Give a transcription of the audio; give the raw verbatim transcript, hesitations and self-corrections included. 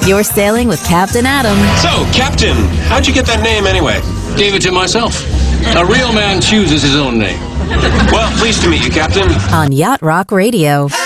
You're sailing with Captain Adam. So, Captain, how'd you get that name anyway? Gave it to myself. A real man chooses his own name. Well, pleased to meet you, Captain. On Yacht Rock Radio.